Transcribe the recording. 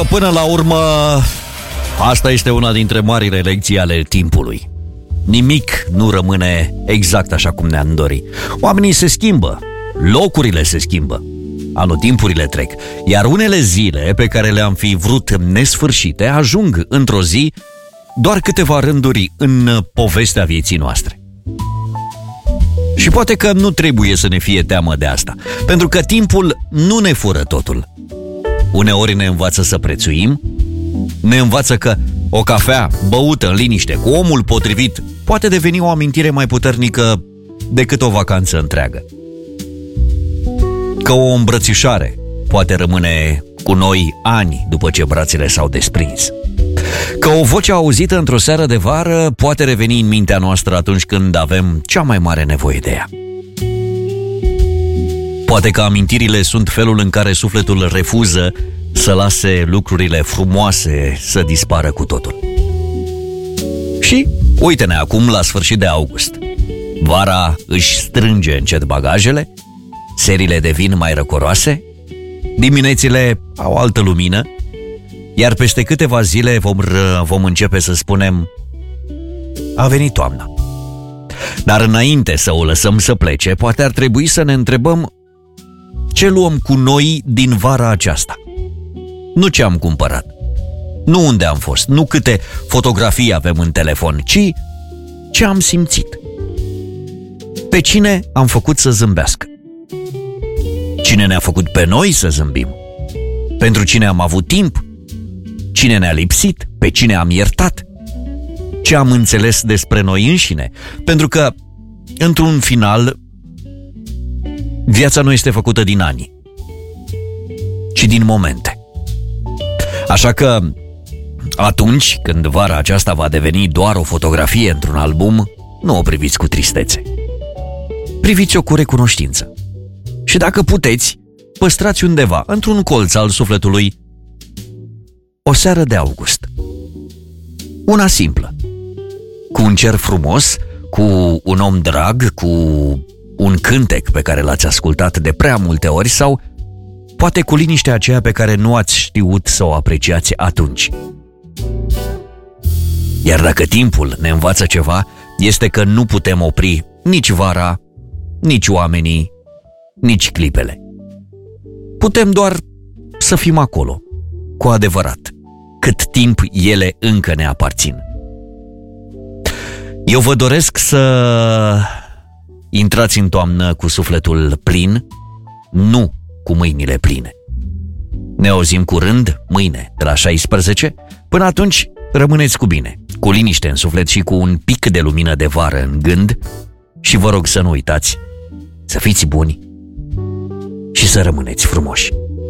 Până la urmă, asta este una dintre marile lecții ale timpului. Nimic nu rămâne exact așa cum ne-am dori. Oamenii se schimbă, locurile se schimbă, anotimpurile trec, iar unele zile pe care le-am fi vrut nesfârșite ajung într-o zi doar câteva rânduri în povestea vieții noastre. Și poate că nu trebuie să ne fie teamă de asta, pentru că timpul nu ne fură totul. Uneori ne învață să prețuim, ne învață că o cafea băută în liniște cu omul potrivit poate deveni o amintire mai puternică decât o vacanță întreagă. Că o îmbrățișare poate rămâne cu noi ani după ce brațele s-au desprins. Că o voce auzită într-o seară de vară poate reveni în mintea noastră atunci când avem cea mai mare nevoie de ea. Poate că amintirile sunt felul în care sufletul refuză să lase lucrurile frumoase să dispară cu totul. Și uite-ne acum la sfârșit de august. Vara își strânge încet bagajele, serile devin mai răcoroase, diminețile au altă lumină, iar peste câteva zile vom începe să spunem: a venit toamna. Dar înainte să o lăsăm să plece, poate ar trebui să ne întrebăm ce luăm cu noi din vara aceasta. Nu ce am cumpărat, nu unde am fost, nu câte fotografii avem în telefon, ci ce am simțit. Pe cine am făcut să zâmbească? Cine ne-a făcut pe noi să zâmbim? Pentru cine am avut timp? Cine ne-a lipsit? Pe cine am iertat? Ce am înțeles despre noi înșine? Pentru că, într-un final, viața nu este făcută din ani, ci din momente. Așa că, atunci când vara aceasta va deveni doar o fotografie într-un album, nu o priviți cu tristețe. Priviți-o cu recunoștință. Și dacă puteți, păstrați undeva, într-un colț al sufletului, o seară de august. Una simplă, cu un cer frumos, cu un om drag, cu un cântec pe care l-ați ascultat de prea multe ori sau poate cu liniștea aceea pe care nu ați știut să o apreciați atunci. Iar dacă timpul ne învață ceva, este că nu putem opri nici vara, nici oamenii, nici clipele. Putem doar să fim acolo, cu adevărat, cât timp ele încă ne aparțin. Eu vă doresc să intrați în toamnă cu sufletul plin, nu cu mâinile pline. Ne auzim curând, mâine, de la 16. Până atunci, rămâneți cu bine, cu liniște în suflet și cu un pic de lumină de vară în gând și vă rog să nu uitați să fiți buni și să rămâneți frumoși.